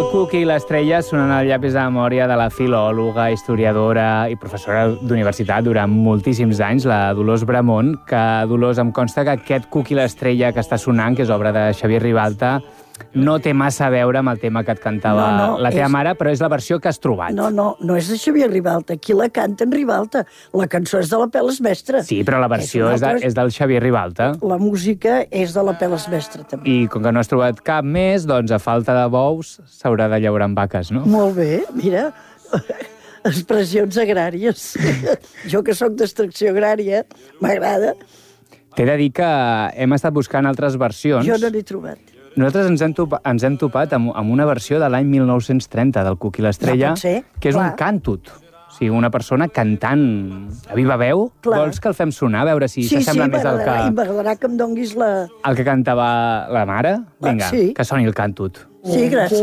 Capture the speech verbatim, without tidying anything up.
Cuc i l'estrella sonen al llapis de memòria de la filòloga, historiadora i professora d'universitat durant moltíssims anys, la Dolors Bramont, que, Dolors, em consta que aquest Cuc i l'estrella que està sonant, que és obra de Xavier Ribalta, no té massa a veure amb el tema que et cantava no, no, la teva és... mare, però és la versió que has trobat. No, no, no és de Xavier Ribalta. Qui la canta en Ribalta? La cançó és de la Peles Mestre. Sí, però la versió és, és, de, és del Xavier Ribalta. La música és de la Peles Mestre, també. I com que no has trobat cap més, doncs a falta de bous s'haurà de llaurar amb vaques, no? Molt bé, mira, expressions agràries. Jo que sóc d'extracció agrària, m'agrada. T'he de dir que hem estat buscant altres versions. Jo no n'he trobat. Nosaltres ens hem, topa, ens hem topat amb, amb una versió de l'any mil nou-cents trenta del Cuc i l'estrella, no ser, que és clar. un càntut. O sigui, una persona cantant a viva veu. Clar. Vols que el fem sonar, a veure si sí, s'assembla sí, més al que... Sí, sí, m'agradarà que em donguis la... El que cantava la mare? Vinga, sí. que soni el càntut. Sí, gràcies.